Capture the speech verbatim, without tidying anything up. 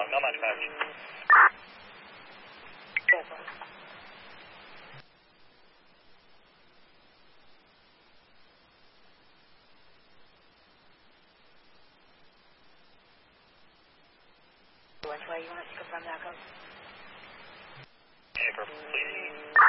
one, not much match. Which way you want to confirm that code? Jennifer, please.